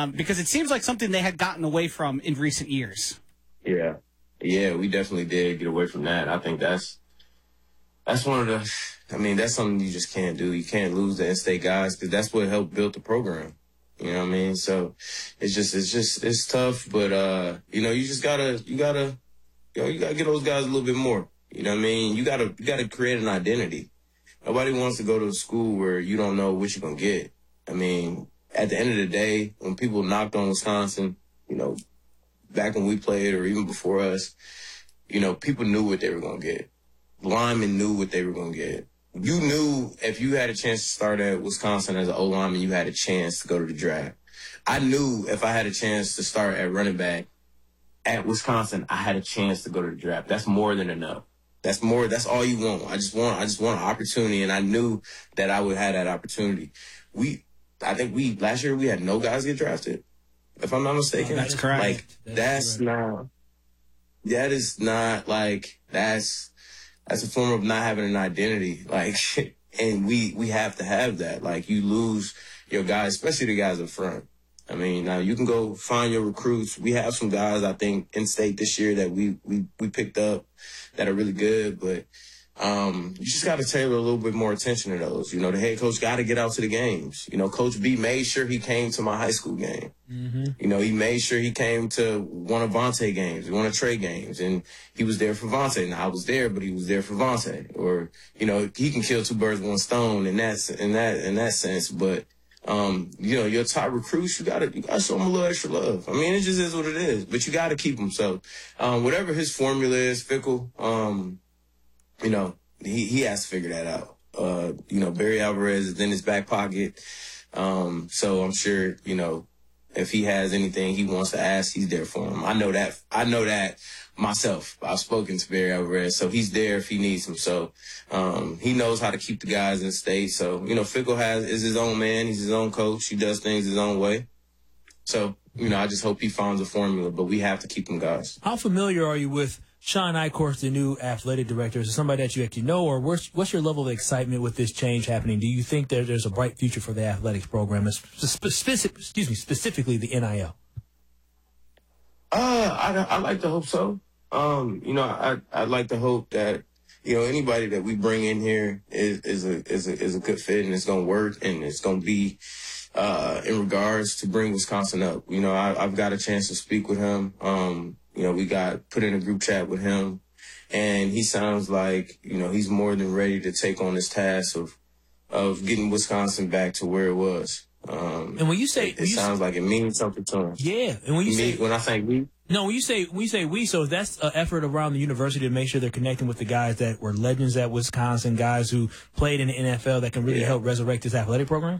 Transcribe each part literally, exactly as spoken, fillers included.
um, because it seems like something they had gotten away from in recent years. Yeah. Yeah, we definitely did get away from that. I think that's that's one of the I mean, that's something you just can't do. You can't lose the in-state guys because that's what helped build the program. You know what I mean? So it's just it's just it's tough, but uh, you know, you just gotta you gotta you know, you gotta get those guys a little bit more. You know what I mean? You gotta you gotta create an identity. Nobody wants to go to a school where you don't know what you're gonna get. I mean, at the end of the day, when people knocked on Wisconsin, you know, back when we played or even before us, you know, people knew what they were going to get. Linemen knew what they were going to get. You knew if you had a chance to start at Wisconsin as an O-lineman, you had a chance to go to the draft. I knew if I had a chance to start at running back at Wisconsin, I had a chance to go to the draft. That's more than enough. That's more, that's all you want. I just want, I just want an opportunity, and I knew that I would have that opportunity. We, I think we, last year we had no guys get drafted. If I'm not mistaken. Oh, that's correct. Like, That's that's correct. not, that is not, like, that's, that's a form of not having an identity. Like, and we, we have to have that. Like, you lose your guys, especially the guys up front. I mean, now you can go find your recruits. We have some guys, I think, in state this year that we, we, we picked up that are really good, but Um, you just got to tailor a little bit more attention to those. You know, the head coach got to get out to the games. You know, Coach B made sure he came to my high school game. Mm-hmm. You know, he made sure he came to one of Vontae games, one of Trey games, and he was there for Vontae. Now, I was there, but he was there for Vontae. Or, you know, he can kill two birds with one stone in that in that in that sense. But um, you know, your top recruits, you gotta you gotta show them a little extra love. I mean, it just is what it is. But you got to keep them. So, um, whatever his formula is, Fickle. Um, You know, he, he has to figure that out. Uh, you know, Barry Alvarez is in his back pocket. Um, so I'm sure, you know, if he has anything he wants to ask, he's there for him. I know that. I know that myself. I've spoken to Barry Alvarez, so he's there if he needs him. So um, he knows how to keep the guys in state. So, you know, Fickle has is his own man. He's his own coach. He does things his own way. So, you know, I just hope he finds a formula, but we have to keep them guys. How familiar are you with Sean Eichhorst, the new athletic director? Is it somebody that you actually know, or what's, what's your level of excitement with this change happening? Do you think that there's a bright future for the athletics program, specific, excuse me, specifically the N I L? Uh, I, I like to hope so. Um, you know, I, I'd like to hope that, you know, anybody that we bring in here is, is a, is a, is a good fit, and it's going to work, and it's going to be, uh, in regards to bring Wisconsin up. You know, I, I've got a chance to speak with him. Um, You know, we got put in a group chat with him, and he sounds like, you know, he's more than ready to take on this task of of getting Wisconsin back to where it was. Um, And when you say, it, it sounds say, like it means something to him. Yeah, and when you Me, say, when I say we, no, when you say when you say we, so that's an effort around the university to make sure they're connecting with the guys that were legends at Wisconsin, guys who played in the N F L that can really yeah. help resurrect this athletic program.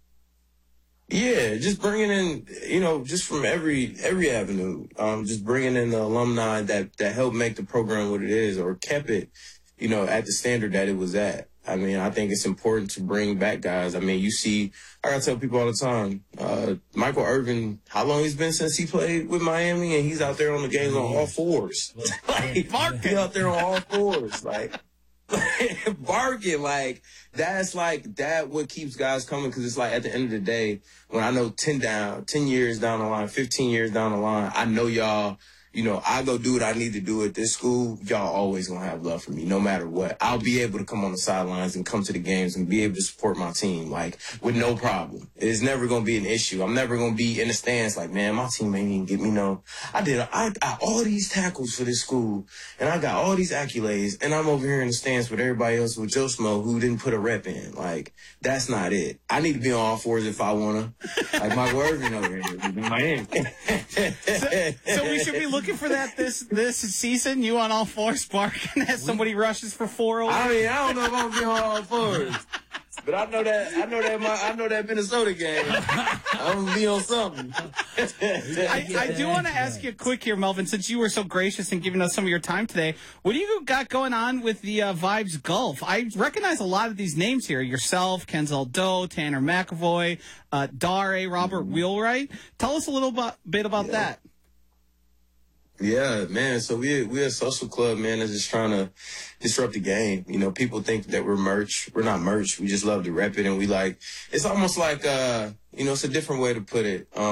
Yeah, just bringing in, you know, just from every every avenue, um, just bringing in the alumni that, that helped make the program what it is, or kept it, you know, at the standard that it was at. I mean, I think it's important to bring back guys. I mean, you see, I gotta tell people all the time, uh, Michael Irvin, how long he's been since he played with Miami, and he's out there on the games on all fours. Like, Mark, he's out there on all fours, like. Bargain, like, that's like that what keeps guys coming, because it's like at the end of the day, when I know ten down, ten years down the line, fifteen years down the line, I know y'all, you know, I go do what I need to do at this school, y'all always gonna have love for me, no matter what. I'll be able to come on the sidelines and come to the games and be able to support my team, like, with no problem. It's never gonna be an issue. I'm never gonna be in the stands like, man, my team ain't even get me no. I did I, I all these tackles for this school, and I got all these accolades, and I'm over here in the stands with everybody else with Joe Smo who didn't put a rep in. Like, that's not it. I need to be on all fours if I wanna. Like Michael Irvin over here in Miami. so, so we should be looking for that this this season. You on all fours barking as somebody rushes for four over. I mean, I don't know if I'm gonna be on all fours, but I know that I know that my I know that Minnesota game. I'm gonna be on something. I, I do want to ask you quick here, Melvin, since you were so gracious in giving us some of your time today. What do you got going on with the uh, Vibes Golf? I recognize a lot of these names here. Yourself, Kenzel Doe, Tanner McAvoy, uh, Dare, Robert Wheelwright. Tell us a little bit, bit about yeah. that. Yeah, man. So we we're a social club, man, that's just trying to disrupt the game. You know, people think that we're merch. We're not merch. We just love to rep it, and we like. It's almost like uh, you know, it's a different way to put it. Um,